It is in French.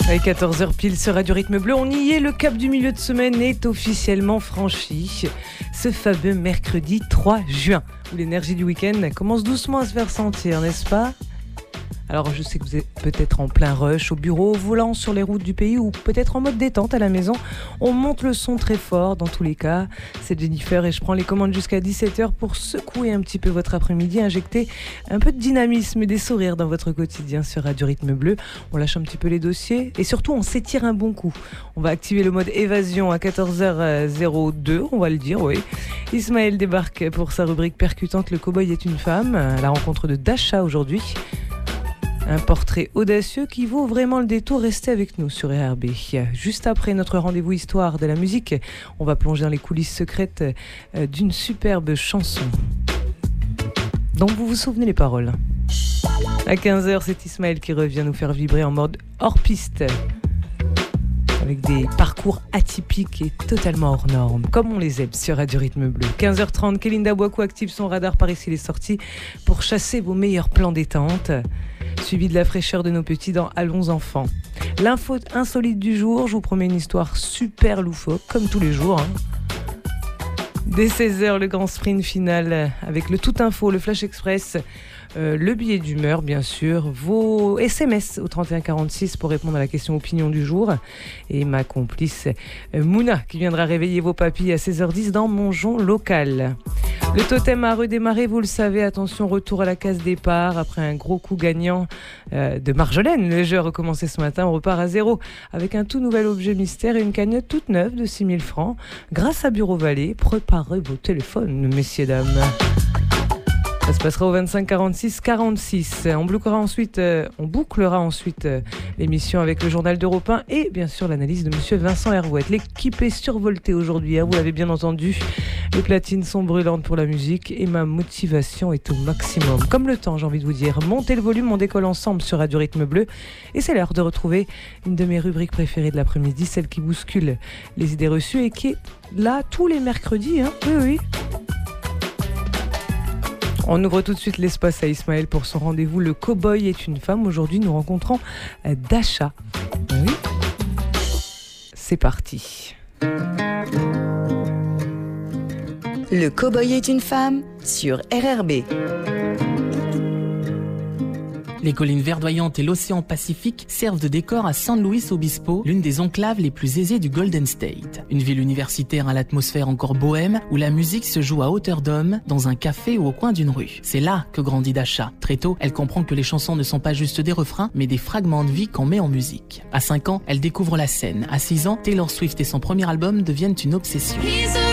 À 14h pile sur Radio Rythme Bleu, on y est, le cap du milieu de semaine est officiellement franchi. Ce fameux mercredi 3 juin, où l'énergie du week-end commence doucement à se faire sentir, n'est-ce pas ? Alors je sais que vous êtes peut-être en plein rush, au bureau, au volant, sur les routes du pays ou peut-être en mode détente à la maison. On monte le son très fort dans tous les cas. C'est Jennifer et je prends les commandes jusqu'à 17h pour secouer un petit peu votre après-midi, injecter un peu de dynamisme et des sourires dans votre quotidien sur Radio Rythme Bleu. On lâche un petit peu les dossiers et surtout on s'étire un bon coup. On va activer le mode évasion à 14h02, on va le dire, oui. Ismaël débarque pour sa rubrique percutante « Le cow-boy est une femme », à la rencontre de Dasha aujourd'hui. Un portrait audacieux qui vaut vraiment le détour. Restez avec nous sur RRB. Juste après notre rendez-vous histoire de la musique, on va plonger dans les coulisses secrètes d'une superbe chanson dont vous vous souvenez les paroles. À 15h, c'est Ismaël qui revient nous faire vibrer en mode hors-piste, avec des parcours atypiques et totalement hors normes, comme on les aime sur Radio Rythme Bleu. 15h30, Kélinda Boakou active son radar par ici les sorties pour chasser vos meilleurs plans détente, suivi de la fraîcheur de nos petits dans Allons enfants. L'info insolite du jour, je vous promets une histoire super loufoque, comme tous les jours. Dès 16h, le grand sprint final avec le Tout Info, le Flash Express, le billet d'humeur bien sûr, vos SMS au 3146 pour répondre à la question opinion du jour et ma complice Mouna qui viendra réveiller vos papilles à 16h10 dans mon jon local. Le totem a redémarré, vous le savez, attention, retour à la case départ après un gros coup gagnant de Marjolaine. Le jeu a recommencé ce matin, on repart à zéro avec un tout nouvel objet mystère et une cagnotte toute neuve de 6 000 francs grâce à Bureau Vallée. Préparez vos téléphones, messieurs, dames. Ça se passera au 25 46 46. On bouclera ensuite l'émission avec le journal d'Europe 1 et bien sûr l'analyse de monsieur Vincent Herouette. L'équipe est survoltée aujourd'hui, vous l'avez bien entendu. Les platines sont brûlantes pour la musique et ma motivation est au maximum. Comme le temps, j'ai envie de vous dire. Montez le volume, on décolle ensemble sur Radio Rythme Bleu. Et c'est l'heure de retrouver une de mes rubriques préférées de l'après-midi, celle qui bouscule les idées reçues et qui est là tous les mercredis. Oui. On ouvre tout de suite l'espace à Ismaël pour son rendez-vous. Le cow-boy est une femme. Aujourd'hui, nous rencontrons Dasha. Oui. C'est parti. Le cow-boy est une femme sur RRB. Les collines verdoyantes et l'océan Pacifique servent de décor à San Luis Obispo, l'une des enclaves les plus aisées du Golden State. Une ville universitaire à l'atmosphère encore bohème, où la musique se joue à hauteur d'homme, dans un café ou au coin d'une rue. C'est là que grandit Dasha. Très tôt, elle comprend que les chansons ne sont pas juste des refrains, mais des fragments de vie qu'on met en musique. À 5 ans, elle découvre la scène. À 6 ans, Taylor Swift et son premier album deviennent une obsession.